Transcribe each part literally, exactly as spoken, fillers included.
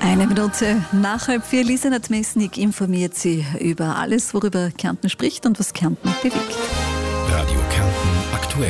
Eine Minute nach halb vier. Lisa Nadmesnik informiert Sie über alles, worüber Kärnten spricht und was Kärnten bewegt. Radio Kärnten aktuell.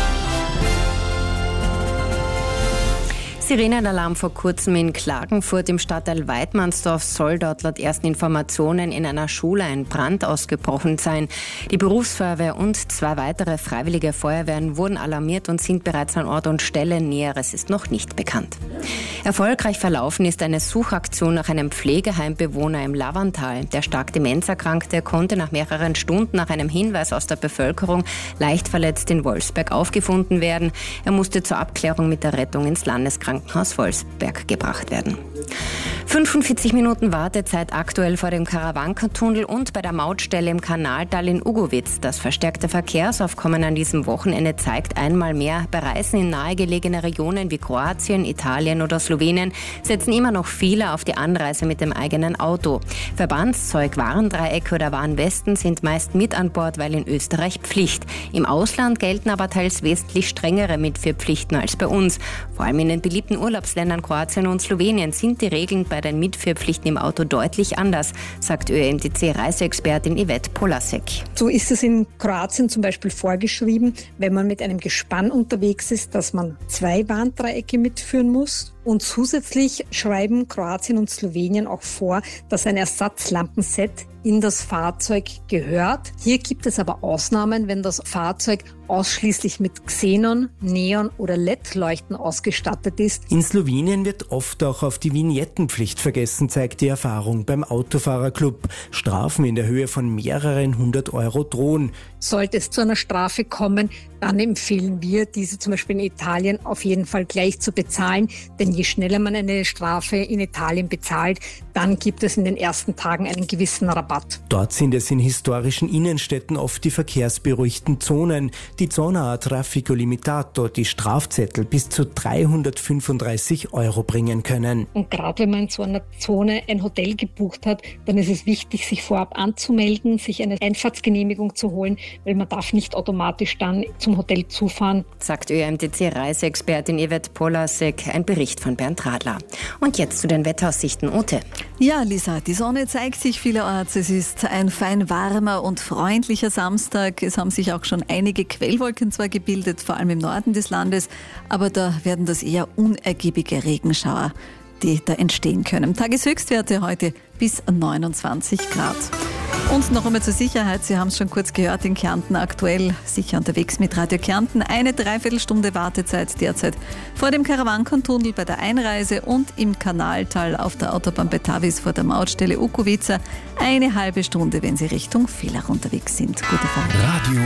Sirenenalarm vor kurzem in Klagenfurt im Stadtteil Weidmannsdorf soll dort laut ersten Informationen in einer Schule ein Brand ausgebrochen sein. Die Berufsfeuerwehr und zwei weitere freiwillige Feuerwehren wurden alarmiert und sind bereits an Ort und Stelle. Näheres ist noch nicht bekannt. Erfolgreich verlaufen ist eine Suchaktion nach einem Pflegeheimbewohner im Lavantal. Der stark demenzerkrankte konnte nach mehreren Stunden nach einem Hinweis aus der Bevölkerung leicht verletzt in Wolfsberg aufgefunden werden. Er musste zur Abklärung mit der Rettung ins Landeskrankenhaus Krankenhaus Wolfsberg gebracht werden. fünfundvierzig Minuten Wartezeit aktuell vor dem Karawankentunnel und bei der Mautstelle im Kanaltal in Ugowitz. Das verstärkte Verkehrsaufkommen an diesem Wochenende zeigt einmal mehr, bei Reisen in nahegelegene Regionen wie Kroatien, Italien oder Slowenien setzen immer noch viele auf die Anreise mit dem eigenen Auto. Verbandszeug Warndreiecke oder Warnwesten sind meist mit an Bord, weil in Österreich Pflicht. Im Ausland gelten aber teils wesentlich strengere Mitführpflichten als bei uns. Vor allem in den beliebten Urlaubsländern Kroatien und Slowenien sind die Regeln bei den Mitführpflichten im Auto deutlich anders, sagt Ö M T C-Reiseexpertin Yvette Polasek. So ist es in Kroatien zum Beispiel vorgeschrieben, wenn man mit einem Gespann unterwegs ist, dass man zwei Warndreiecke mitführen muss. Und zusätzlich schreiben Kroatien und Slowenien auch vor, dass ein Ersatzlampenset in das Fahrzeug gehört. Hier gibt es aber Ausnahmen, wenn das Fahrzeug ausschließlich mit Xenon, Neon oder L E D-Leuchten ausgestattet ist. In Slowenien wird oft auch auf die Vignettenpflicht vergessen, zeigt die Erfahrung beim Autofahrerclub. Strafen in der Höhe von mehreren hundert Euro drohen. Sollte es zu einer Strafe kommen, dann empfehlen wir, diese zum Beispiel in Italien auf jeden Fall gleich zu bezahlen. Denn je schneller man eine Strafe in Italien bezahlt, dann gibt es in den ersten Tagen einen gewissen Rabatt. Dort sind es in historischen Innenstädten oft die verkehrsberuhigten Zonen, die Zona a Traffico Limitato, die Strafzettel bis zu dreihundertfünfunddreißig Euro bringen können. Und gerade wenn man in so einer Zone ein Hotel gebucht hat, dann ist es wichtig, sich vorab anzumelden, sich eine Einfahrtsgenehmigung zu holen, weil man darf nicht automatisch dann zum Hotel zufahren. Sagt Ö M T C-Reiseexpertin Yvette Polasek, ein Bericht von Bernd Radler. Und jetzt zu den Wetteraussichten. Ute. Ja, Lisa, die Sonne zeigt sich vielerorts. Es ist ein fein warmer und freundlicher Samstag. Es haben sich auch schon einige Quellwolken zwar gebildet, vor allem im Norden des Landes, aber da werden das eher unergiebige Regenschauer, die da entstehen können. Tageshöchstwerte heute bis neunundzwanzig Grad. Und noch einmal zur Sicherheit, Sie haben es schon kurz gehört, in Kärnten aktuell sicher unterwegs mit Radio Kärnten. Eine Dreiviertelstunde Wartezeit derzeit vor dem Karawankentunnel bei der Einreise und im Kanaltal auf der Autobahn bei Tavis vor der Mautstelle Ugowitz. Eine halbe Stunde, wenn Sie Richtung Villach unterwegs sind. Gute Fahrt. Radio